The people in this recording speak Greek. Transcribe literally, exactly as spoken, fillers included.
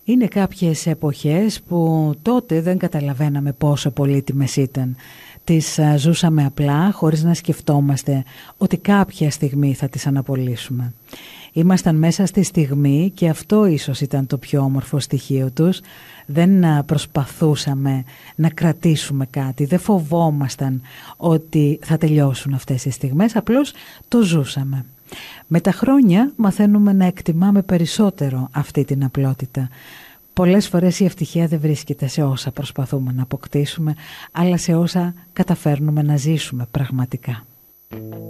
Είναι κάποιες εποχές που τότε δεν καταλαβαίναμε πόσο πολύτιμες ήταν. Τις ζούσαμε απλά χωρίς να σκεφτόμαστε ότι κάποια στιγμή θα τις αναπολύσουμε. Ήμασταν μέσα στη στιγμή και αυτό ίσως ήταν το πιο όμορφο στοιχείο τους. Δεν προσπαθούσαμε να κρατήσουμε κάτι, δεν φοβόμασταν ότι θα τελειώσουν αυτές οι στιγμές, απλώς το ζούσαμε. Με τα χρόνια μαθαίνουμε να εκτιμάμε περισσότερο αυτή την απλότητα. Πολλές φορές η ευτυχία δεν βρίσκεται σε όσα προσπαθούμε να αποκτήσουμε, αλλά σε όσα καταφέρνουμε να ζήσουμε πραγματικά.